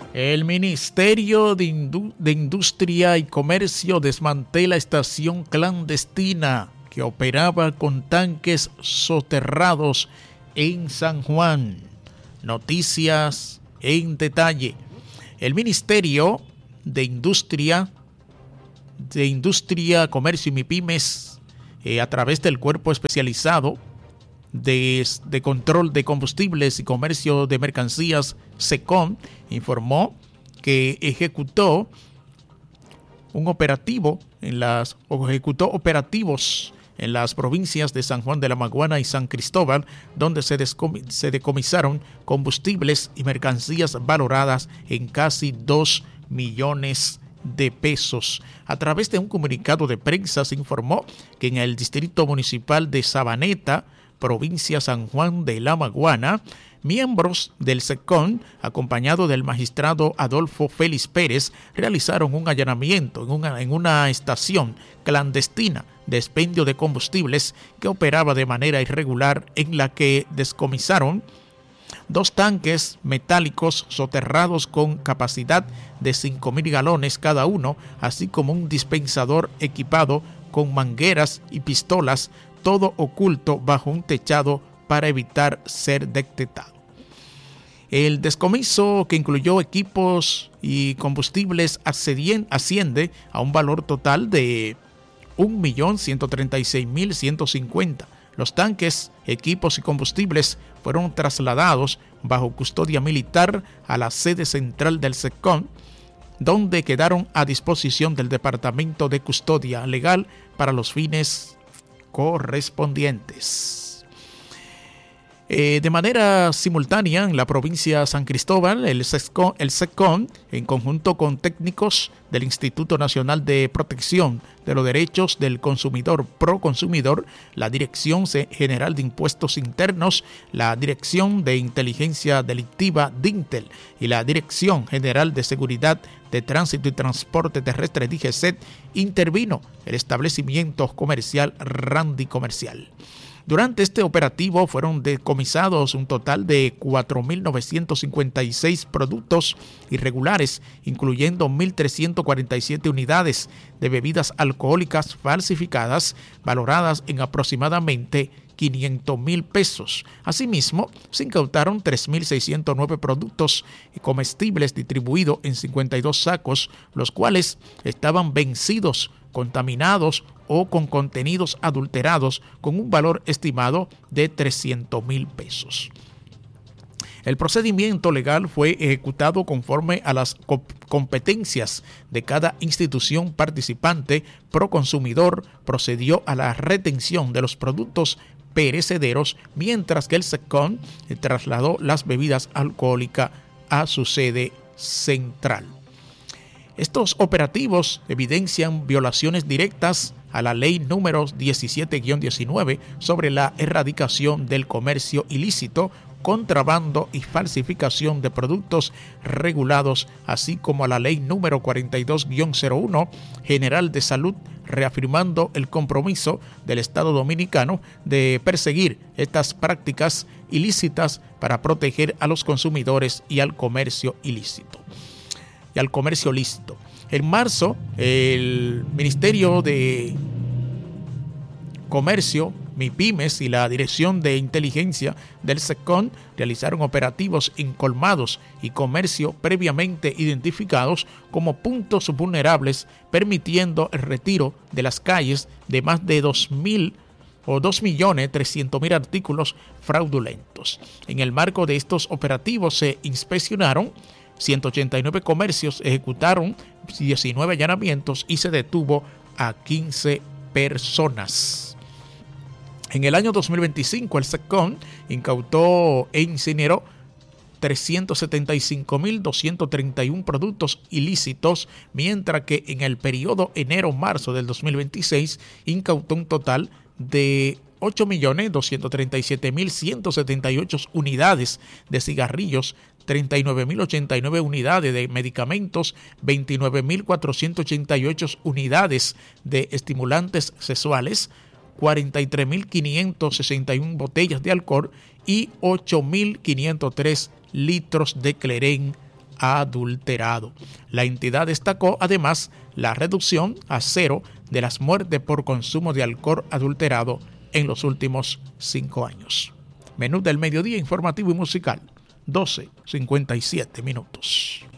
El Ministerio de Industria y Comercio desmantela estación clandestina que operaba con tanques soterrados en San Juan. Noticias en detalle. El Ministerio de Industria, Comercio y MIPYMES, a través del Cuerpo Especializado de Control de Combustibles y Comercio de Mercancías, SECOM, informó que ejecutó operativos en las provincias de San Juan de la Maguana y San Cristóbal, donde se decomisaron combustibles y mercancías valoradas en casi 2 millones de pesos. A través de un comunicado de prensa se informó que en el distrito municipal de Sabaneta, provincia San Juan de la Maguana, miembros del SECON, acompañado del magistrado Adolfo Félix Pérez, realizaron un allanamiento en una estación clandestina de expendio de combustibles que operaba de manera irregular, en la que descomisaron 2 tanques metálicos soterrados con capacidad de 5,000 galones cada uno, así como un dispensador equipado con mangueras y pistolas, todo oculto bajo un techado para evitar ser detectado. El descomiso, que incluyó equipos y combustibles, asciende a un valor total de 1.136.150. Los tanques, equipos y combustibles fueron trasladados bajo custodia militar a la sede central del SECON, donde quedaron a disposición del Departamento de Custodia Legal para los fines correspondientes. De manera simultánea, en la provincia de San Cristóbal, el SECON, en conjunto con técnicos del Instituto Nacional de Protección de los Derechos del Consumidor, Proconsumidor, la Dirección General de Impuestos Internos, la Dirección de Inteligencia Delictiva, DINTEL, y la Dirección General de Seguridad de Tránsito y Transporte Terrestre, DGCET, intervino el establecimiento comercial Randy Comercial. Durante este operativo fueron decomisados un total de 4.956 productos irregulares, incluyendo 1.347 unidades de bebidas alcohólicas falsificadas, valoradas en aproximadamente 500,000 pesos. Asimismo, se incautaron 3.609 productos comestibles distribuidos en 52 sacos, los cuales estaban vencidos, contaminados o con contenidos adulterados, con un valor estimado de 300,000 pesos. El procedimiento legal fue ejecutado conforme a las competencias de cada institución participante. Proconsumidor procedió a la retención de los productos perecederos, mientras que el SECON trasladó las bebidas alcohólicas a su sede central. Estos operativos evidencian violaciones directas a la ley número 17-19 sobre la erradicación del comercio ilícito, contrabando y falsificación de productos regulados, así como a la ley número 42-01 General de Salud, reafirmando el compromiso del Estado Dominicano de perseguir estas prácticas ilícitas para proteger a los consumidores y al comercio ilícito. En marzo, el Ministerio de Comercio, MIPYMES y la Dirección de Inteligencia del SECON realizaron operativos en colmados y comercio previamente identificados como puntos vulnerables, permitiendo el retiro de las calles de más de 2.300.000 artículos fraudulentos. En el marco de estos operativos se inspeccionaron 189 comercios, ejecutaron 19 allanamientos y se detuvo a 15 personas. En el año 2025, el SECON incautó e incineró 375.231 productos ilícitos, mientras que en el periodo enero-marzo del 2026 incautó un total de 8.237.178 unidades de cigarrillos, 39.089 unidades de medicamentos, 29.488 unidades de estimulantes sexuales, 43.561 botellas de alcohol y 8.503 litros de clerén adulterado. La entidad destacó además la reducción a 0 de las muertes por consumo de alcohol adulterado en los últimos 5 años. Menú del mediodía informativo y musical, 12:57 minutos.